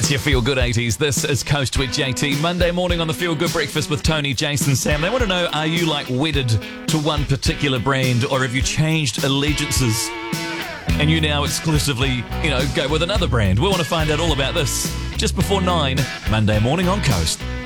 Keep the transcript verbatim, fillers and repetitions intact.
It's your Feel Good eighties. This is Coast with J T. Monday morning on the Feel Good Breakfast with Tony, Jason, Sam. They want to know, are you like wedded to one particular brand, or have you changed allegiances and you now exclusively, you know, go with another brand? We want to find out all about this just before nine, Monday morning on Coast.